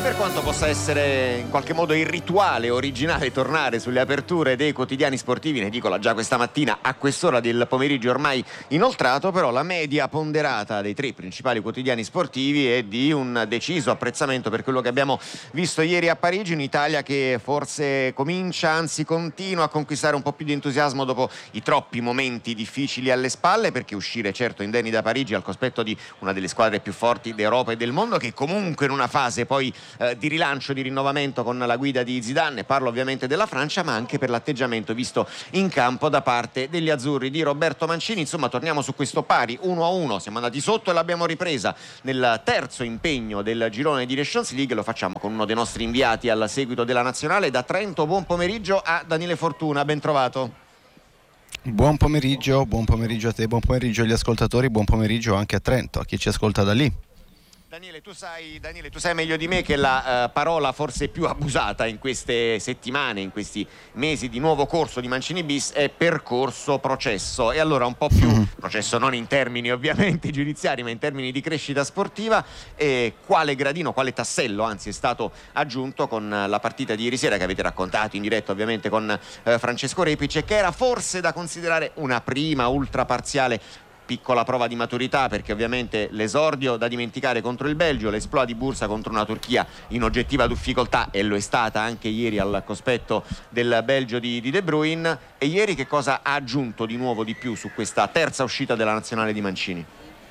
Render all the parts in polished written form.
per quanto possa essere in qualche modo irrituale, originale tornare sulle aperture dei quotidiani sportivi, ne dico già questa mattina a quest'ora del pomeriggio ormai inoltrato, però la media ponderata dei tre principali quotidiani sportivi è di un deciso apprezzamento per quello che abbiamo visto ieri a Parigi, un'Italia che forse comincia, anzi continua a conquistare un po' più di entusiasmo dopo i troppi momenti difficili alle spalle, perché uscire certo indenni da Parigi al cospetto di una delle squadre più forti d'Europa e del mondo, che comunque in una fase poi di rilancio, di rinnovamento con la guida di Zidane, parlo ovviamente della Francia, ma anche per l'atteggiamento visto in campo da parte degli azzurri di Roberto Mancini. Insomma, torniamo su questo pari 1-1, siamo andati sotto e l'abbiamo ripresa nel terzo impegno del girone di Nations League. Lo facciamo con uno dei nostri inviati al seguito della nazionale da Trento. Buon pomeriggio a Daniele Fortuna, ben trovato. Buon pomeriggio a te, buon pomeriggio agli ascoltatori, buon pomeriggio anche a Trento, a chi ci ascolta da lì. Daniele, tu sai meglio di me che la parola forse più abusata in queste settimane, in questi mesi di nuovo corso di Mancini bis è percorso processo, e allora un po' più processo non in termini ovviamente giudiziari ma in termini di crescita sportiva, e quale gradino, quale tassello anzi è stato aggiunto con la partita di ieri sera che avete raccontato in diretta ovviamente con Francesco Repic, e che era forse da considerare una prima ultra parziale piccola prova di maturità, perché ovviamente l'esordio da dimenticare contro il Belgio, l'esploit di Bursa contro una Turchia in oggettiva difficoltà, e lo è stata anche ieri al cospetto del Belgio di De Bruyne. E ieri che cosa ha aggiunto di nuovo di più su questa terza uscita della nazionale di Mancini?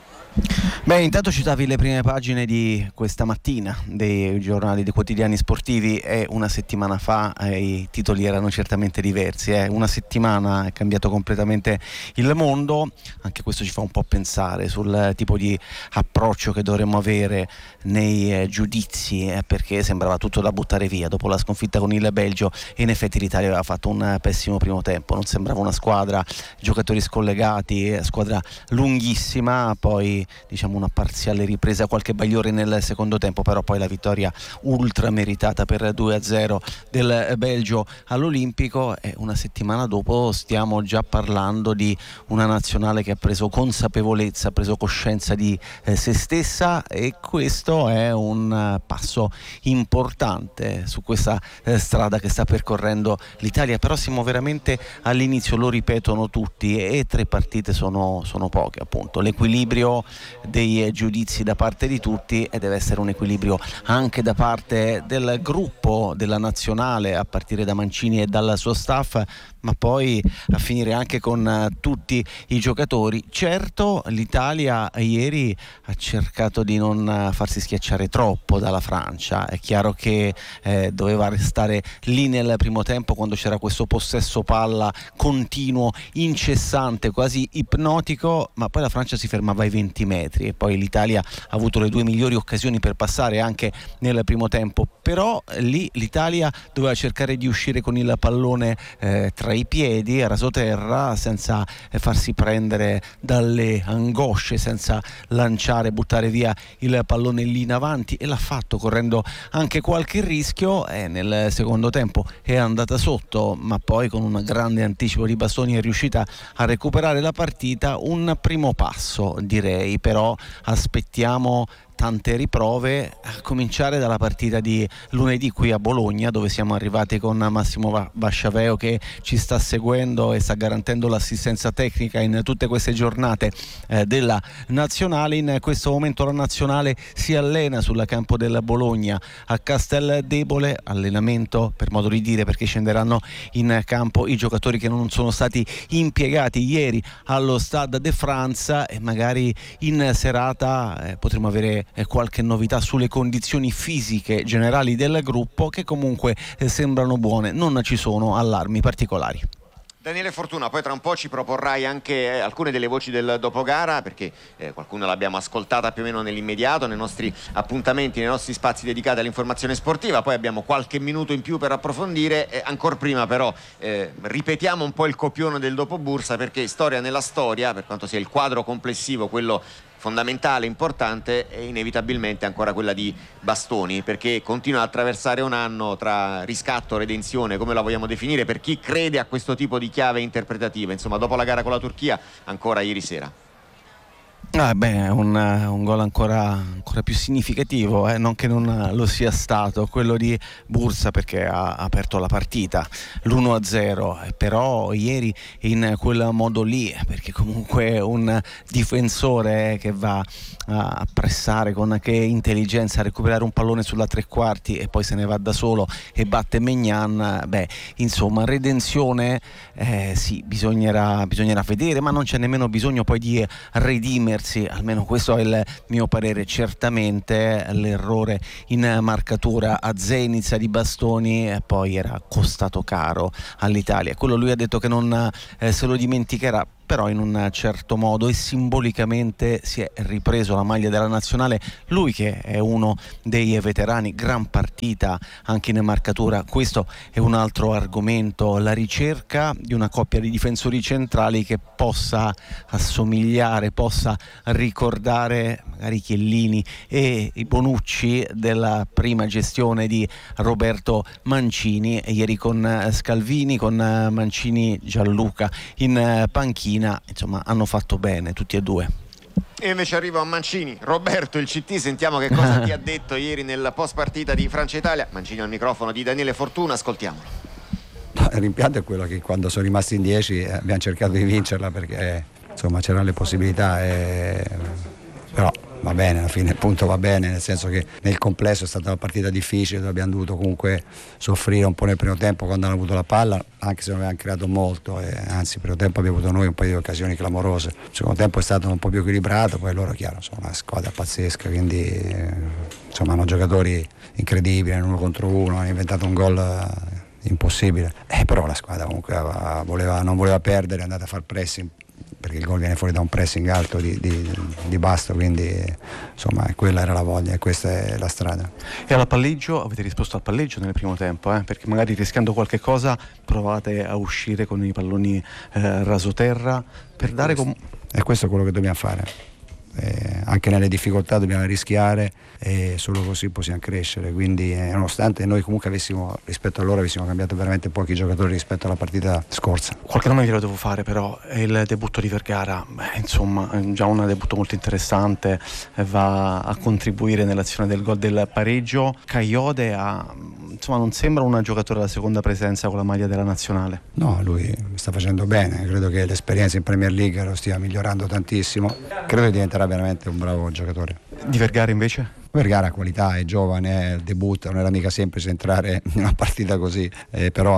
Beh, intanto citavi le prime pagine di questa mattina dei giornali, dei quotidiani sportivi, e una settimana fa i titoli erano certamente diversi. Una settimana è cambiato completamente il mondo, anche questo ci fa un po' pensare sul tipo di approccio che dovremmo avere nei giudizi, perché sembrava tutto da buttare via dopo la sconfitta con il Belgio, e in effetti l'Italia aveva fatto un pessimo primo tempo, non sembrava una squadra, giocatori scollegati, squadra lunghissima, poi diciamo una parziale ripresa, qualche bagliore nel secondo tempo, però poi la vittoria ultra meritata per 2-0 del Belgio all'Olimpico. E una settimana dopo stiamo già parlando di una nazionale che ha preso consapevolezza, ha preso coscienza di se stessa, e questo è un passo importante su questa strada che sta percorrendo l'Italia. Però siamo veramente all'inizio, lo ripetono tutti, e 3 partite sono poche, appunto. L'equilibrio dei giudizi da parte di tutti, e deve essere un equilibrio anche da parte del gruppo della nazionale, a partire da Mancini e dal suo staff, ma poi a finire anche con tutti i giocatori. Certo, l'Italia ieri ha cercato di non farsi schiacciare troppo dalla Francia. È chiaro che doveva restare lì nel primo tempo, quando c'era questo possesso palla continuo, incessante, quasi ipnotico, ma poi la Francia si fermava ai 20 metri, e poi l'Italia ha avuto le 2 migliori occasioni per passare anche nel primo tempo. Però lì l'Italia doveva cercare di uscire con il pallone tra i piedi, rasoterra, senza farsi prendere dalle angosce, senza lanciare, buttare via il pallone lì in avanti, e l'ha fatto correndo anche qualche rischio. Nel secondo tempo è andata sotto, ma poi con un grande anticipo di Bastoni è riuscita a recuperare la partita. Un primo passo, direi, però aspettiamo tante riprove, a cominciare dalla partita di lunedì qui a Bologna, dove siamo arrivati con Massimo Vasciaveo, che ci sta seguendo e sta garantendo l'assistenza tecnica in tutte queste giornate della nazionale. In questo momento la nazionale si allena sul campo del Bologna a Casteldebole, allenamento per modo di dire, perché scenderanno in campo i giocatori che non sono stati impiegati ieri allo Stade de France, e magari in serata potremo avere qualche novità sulle condizioni fisiche generali del gruppo, che comunque sembrano buone, non ci sono allarmi particolari. Daniele Fortuna, poi tra un po' ci proporrai anche alcune delle voci del dopogara, perché qualcuna l'abbiamo ascoltata più o meno nell'immediato nei nostri appuntamenti, nei nostri spazi dedicati all'informazione sportiva. Poi abbiamo qualche minuto in più per approfondire, ancora prima però ripetiamo un po' il copione del dopo Bursa, perché storia nella storia, per quanto sia il quadro complessivo quello fondamentale, importante, è inevitabilmente ancora quella di Bastoni, perché continua a attraversare un anno tra riscatto, redenzione, come la vogliamo definire, per chi crede a questo tipo di chiave interpretativa, insomma, dopo la gara con la Turchia, ancora ieri sera. Un gol ancora più significativo, non che non lo sia stato quello di Bursa, perché ha aperto la partita l'1-0, però ieri in quel modo lì, perché comunque un difensore che va a pressare con che intelligenza, a recuperare un pallone sulla tre quarti e poi se ne va da solo e batte Maignan, insomma redenzione, sì, bisognerà vedere, ma non c'è nemmeno bisogno poi di redimersi, almeno questo è il mio parere. Certamente l'errore in marcatura a Zenica di Bastoni poi era costato caro all'Italia, quello lui ha detto che non se lo dimenticherà, però in un certo modo e simbolicamente si è ripreso la maglia della nazionale, lui che è uno dei veterani, gran partita anche in marcatura. Questo è un altro argomento, la ricerca di una coppia di difensori centrali che possa assomigliare, possa ricordare magari Chiellini e i Bonucci della prima gestione di Roberto Mancini, e ieri con Scalvini, con Mancini, Gianluca in panchina, insomma hanno fatto bene tutti e due. E invece arriva a Mancini. Roberto, il CT, sentiamo che cosa ti ha detto ieri nel post partita di Francia-Italia. Mancini al microfono di Daniele Fortuna, ascoltiamolo. Il rimpianto è quello che quando sono rimasti in 10 abbiamo cercato di vincerla, perché insomma c'erano le possibilità, però va bene, alla fine il punto va bene, nel senso che nel complesso è stata una partita difficile dove abbiamo dovuto comunque soffrire un po' nel primo tempo quando hanno avuto la palla, anche se non avevamo creato molto, anzi il primo tempo abbiamo avuto noi un paio di occasioni clamorose. Il secondo tempo è stato un po' più equilibrato, poi loro chiaro sono una squadra pazzesca, quindi insomma hanno giocatori incredibili, in 1 contro 1, hanno inventato un gol impossibile, però la squadra comunque non voleva perdere, è andata a far pressing, perché il gol viene fuori da un pressing alto di Basto, quindi insomma quella era la voglia e questa è la strada. E alla palleggio avete risposto al palleggio nel primo tempo, perché magari rischiando qualche cosa provate a uscire con i palloni rasoterra per dare e questo è quello che dobbiamo fare. Anche nelle difficoltà dobbiamo rischiare e solo così possiamo crescere, quindi nonostante noi comunque rispetto a loro avessimo cambiato veramente pochi giocatori rispetto alla partita scorsa. Qualche nome glielo devo fare, però è il debutto di Vergara, insomma è già un debutto molto interessante, va a contribuire nell'azione del gol del pareggio. Kayode non sembra un giocatore alla seconda presenza con la maglia della nazionale. No, lui sta facendo bene, credo che l'esperienza in Premier League lo stia migliorando tantissimo, credo che diventerà veramente un bravo giocatore. Di Vergara invece? Vergara ha qualità, è giovane, è il debutto, non era mica semplice entrare in una partita così, però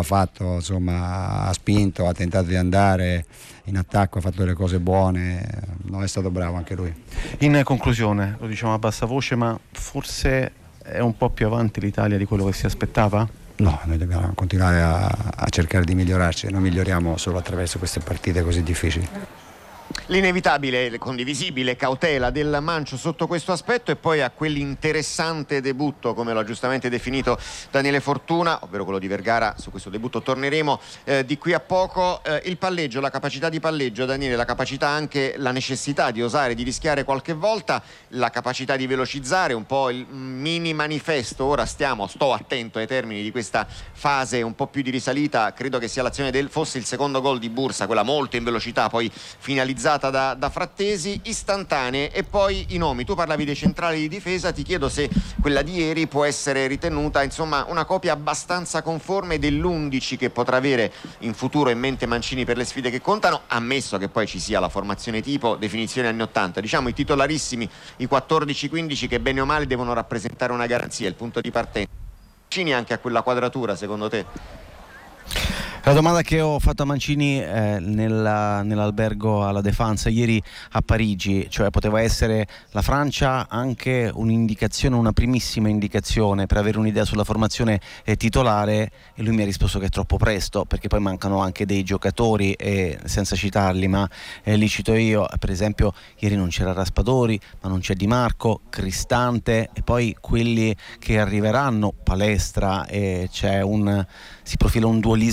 ha spinto, ha tentato di andare in attacco, ha fatto delle cose buone, è stato bravo anche lui. In conclusione, lo diciamo a bassa voce, ma forse è un po' più avanti l'Italia di quello che si aspettava? No, noi dobbiamo continuare a cercare di migliorarci, non miglioriamo solo attraverso queste partite così difficili. L'inevitabile, condivisibile cautela del Mancio sotto questo aspetto, e poi a quell'interessante debutto, come lo ha giustamente definito Daniele Fortuna, ovvero quello di Vergara. Su questo debutto torneremo di qui a poco. Il palleggio, la capacità di palleggio, Daniele, la capacità, anche la necessità di osare, di rischiare qualche volta, la capacità di velocizzare, un po' il mini manifesto. Ora sto attento ai termini di questa fase un po' più di risalita, credo che sia l'azione fosse il secondo gol di Bursa, quella molto in velocità, poi finalizzata da Frattesi, istantanee. E poi i nomi, tu parlavi dei centrali di difesa, ti chiedo se quella di ieri può essere ritenuta insomma una copia abbastanza conforme dell'11 che potrà avere in futuro in mente Mancini per le sfide che contano, ammesso che poi ci sia la formazione tipo, definizione anni 80, diciamo i titolarissimi, i 14-15 che bene o male devono rappresentare una garanzia, il punto di partenza. Mancini anche a quella quadratura, secondo te? La domanda che ho fatto a Mancini nell'albergo alla Défense ieri a Parigi, cioè poteva essere la Francia anche un'indicazione, una primissima indicazione per avere un'idea sulla formazione titolare, e lui mi ha risposto che è troppo presto, perché poi mancano anche dei giocatori, e senza citarli, ma li cito io, per esempio ieri non c'era Raspadori, ma non c'è Di Marco, Cristante, e poi quelli che arriveranno, Palestra, e si profila un dualismo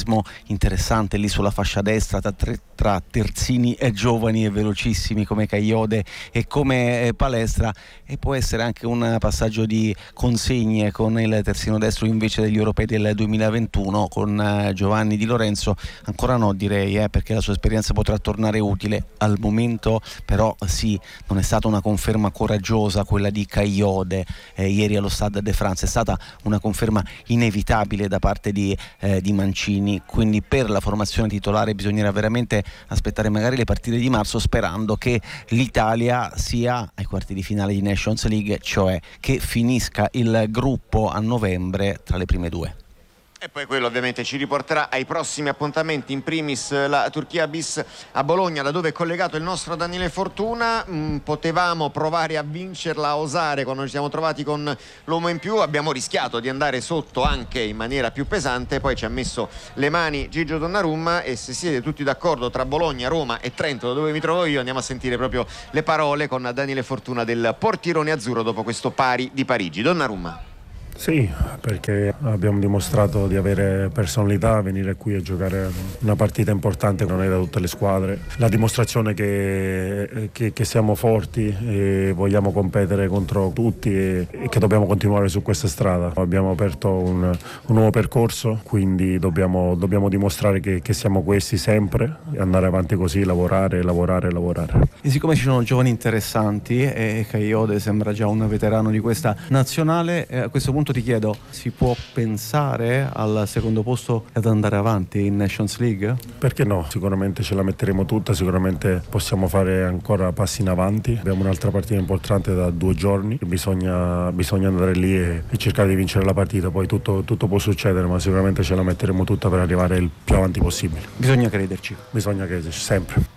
interessante lì sulla fascia destra tra terzini giovani e velocissimi come Kayode e come Palestra, e può essere anche un passaggio di consegne con il terzino destro invece degli europei del 2021 con Giovanni Di Lorenzo. Ancora no, direi, perché la sua esperienza potrà tornare utile. Al momento però sì, non è stata una conferma coraggiosa quella di Kayode ieri allo Stade de France, è stata una conferma inevitabile da parte di Mancini, quindi per la formazione titolare bisognerà veramente aspettare magari le partite di marzo, sperando che l'Italia sia ai quarti di finale di Nations League, cioè che finisca il gruppo a novembre tra le prime due. E poi quello ovviamente ci riporterà ai prossimi appuntamenti, in primis la Turchia bis a Bologna, da dove è collegato il nostro Daniele Fortuna. Potevamo provare a vincerla, a osare quando ci siamo trovati con l'uomo in più, abbiamo rischiato di andare sotto anche in maniera più pesante, poi ci ha messo le mani Gigio Donnarumma, e se siete tutti d'accordo tra Bologna, Roma e Trento, da dove mi trovo io, andiamo a sentire proprio le parole con Daniele Fortuna del portirone azzurro dopo questo pari di Parigi. Donnarumma. Sì, perché abbiamo dimostrato di avere personalità, venire qui a giocare una partita importante non è da tutte le squadre. La dimostrazione che siamo forti e vogliamo competere contro tutti e che dobbiamo continuare su questa strada. Abbiamo aperto un nuovo percorso, quindi dobbiamo dimostrare che siamo questi sempre, andare avanti così, lavorare. E siccome ci sono giovani interessanti e Kayode sembra già un veterano di questa nazionale, a questo punto ti chiedo, si può pensare al secondo posto ed andare avanti in Nations League? Perché no? Sicuramente ce la metteremo tutta, sicuramente possiamo fare ancora passi in avanti. Abbiamo un'altra partita importante da 2 giorni, bisogna andare lì e cercare di vincere la partita, poi tutto può succedere, ma sicuramente ce la metteremo tutta per arrivare il più avanti possibile. Bisogna crederci sempre.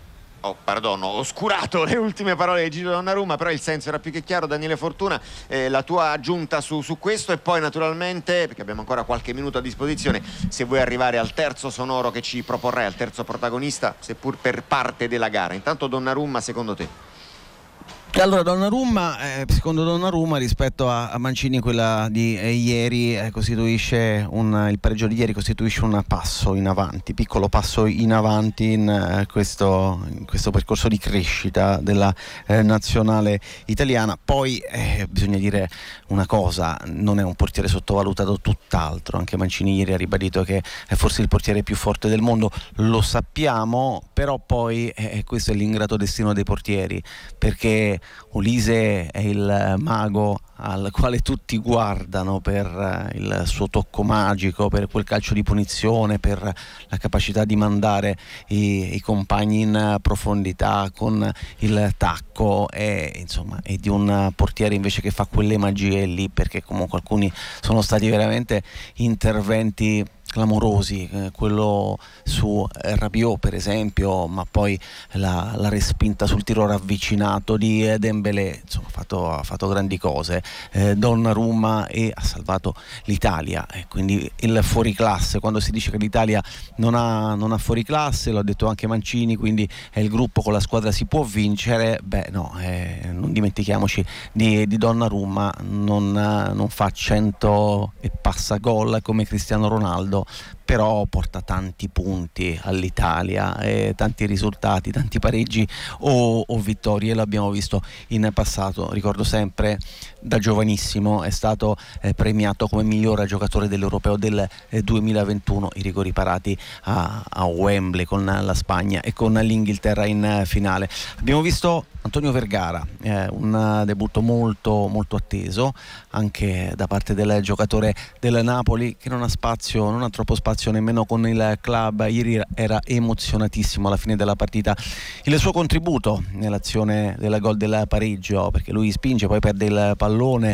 Ho oscurato le ultime parole di Gigio Donnarumma, però il senso era più che chiaro. Daniele Fortuna, la tua aggiunta su questo, e poi naturalmente, perché abbiamo ancora qualche minuto a disposizione, se vuoi arrivare al terzo sonoro che ci proporrai, al terzo protagonista, seppur per parte della gara. Intanto Donnarumma, secondo te? Allora, secondo Donnarumma, rispetto a Mancini, quella di ieri costituisce il pareggio di ieri costituisce un passo in avanti, piccolo passo in avanti in questo percorso di crescita della nazionale italiana. Poi bisogna dire una cosa, non è un portiere sottovalutato, tutt'altro. Anche Mancini ieri ha ribadito che è forse il portiere più forte del mondo, lo sappiamo, però poi questo è l'ingrato destino dei portieri, perché Olise è il mago al quale tutti guardano per il suo tocco magico, per quel calcio di punizione, per la capacità di mandare i compagni in profondità con il tacco, e di un portiere invece che fa quelle magie lì, perché comunque alcuni sono stati veramente interventi clamorosi, quello su Rabiot per esempio, ma poi la respinta sul tiro ravvicinato di Dembélé, ha fatto grandi cose. Donnarumma ha salvato l'Italia, quindi il fuoriclasse. Quando si dice che l'Italia non ha fuoriclasse, l'ha detto anche Mancini, quindi è il gruppo, con la squadra si può vincere. Non dimentichiamoci di Donnarumma, non fa 100 e passa gol come Cristiano Ronaldo, però porta tanti punti all'Italia, tanti risultati, tanti pareggi o vittorie. L'abbiamo visto in passato, ricordo sempre, da giovanissimo è stato premiato come miglior giocatore dell'Europeo del 2021, i rigori parati a Wembley con la Spagna e con l'Inghilterra in finale. Abbiamo visto Antonio Vergara, un debutto molto molto atteso anche da parte del giocatore del Napoli, che non ha troppo spazio nemmeno con il club. Ieri era emozionatissimo alla fine della partita il suo contributo nell'azione del gol del pareggio, perché lui spinge, poi perde il pallone,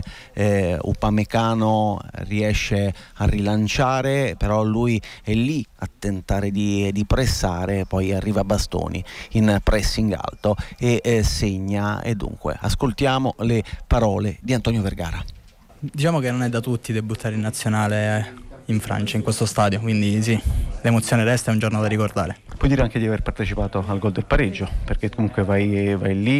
Upamecano riesce a rilanciare, però lui è lì a tentare di pressare, poi arriva Bastoni in pressing alto e segna. E dunque ascoltiamo le parole di Antonio Vergara. Diciamo che non è da tutti debuttare in nazionale in Francia, in questo stadio, quindi sì, l'emozione resta, è un giorno da ricordare. Puoi dire anche di aver partecipato al gol del pareggio, perché comunque vai lì,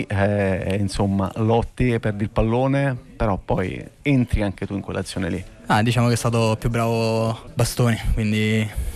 lotti e perdi il pallone, però poi entri anche tu in quell'azione lì. Diciamo che è stato più bravo Bastoni, quindi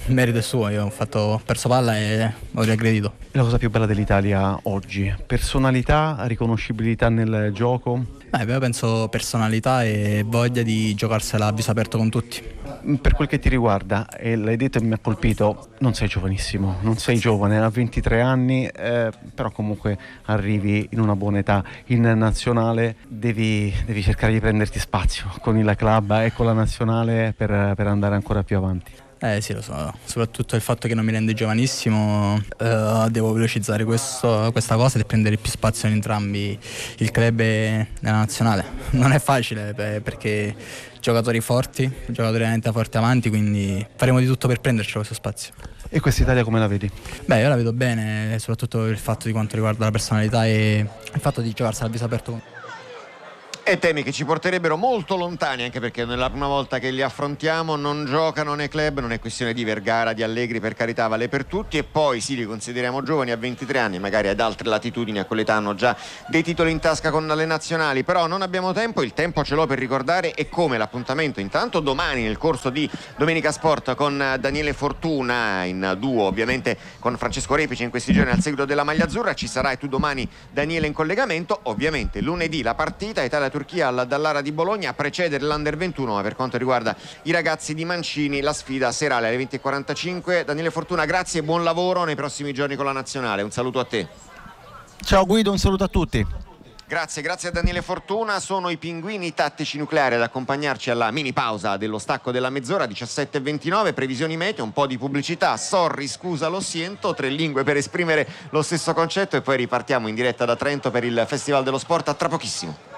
il merito è suo, io ho perso palla e ho riaggredito. La cosa più bella dell'Italia oggi? Personalità, riconoscibilità nel gioco? Io penso personalità e voglia di giocarsela a viso aperto con tutti. Per quel che ti riguarda, e l'hai detto e mi ha colpito, non sei giovanissimo, non sei giovane, a 23 anni, però comunque arrivi in una buona età. In nazionale devi cercare di prenderti spazio con il club e con la nazionale per andare ancora più avanti. Sì, lo so, soprattutto il fatto che non mi rende giovanissimo, devo velocizzare questa cosa e prendere più spazio in entrambi il club e la nazionale. Non è facile perché giocatori forti, giocatori veramente forti avanti, quindi faremo di tutto per prenderci questo spazio. E questa Italia come la vedi? Io la vedo bene, soprattutto il fatto di quanto riguarda la personalità e il fatto di giocarsela a viso aperto. E temi che ci porterebbero molto lontani, anche perché non è la prima volta che li affrontiamo, non giocano nei club, non è questione di Vergara, di Allegri, per carità, vale per tutti, e poi sì, li consideriamo giovani a 23 anni, magari ad altre latitudini a quell'età hanno già dei titoli in tasca con le nazionali, però non abbiamo tempo, il tempo ce l'ho per ricordare e come l'appuntamento intanto domani nel corso di Domenica Sport con Daniele Fortuna, in duo ovviamente con Francesco Repice in questi giorni al seguito della maglia azzurra, ci sarai tu domani Daniele in collegamento, ovviamente lunedì la partita Italia-Turchia al Dallara di Bologna a precedere l'Under 21, ma per quanto riguarda i ragazzi di Mancini la sfida serale alle 20:45. Daniele Fortuna, grazie e buon lavoro nei prossimi giorni con la nazionale, un saluto a te. Ciao Guido, un saluto a tutti. Grazie a Daniele Fortuna. Sono i Pinguini Tattici Nucleari ad accompagnarci alla mini pausa dello stacco della mezz'ora, 17:29, previsioni meteo, un po' di pubblicità, sorry, scusa, lo siento, 3 lingue per esprimere lo stesso concetto e poi ripartiamo in diretta da Trento per il Festival dello Sport a tra pochissimo.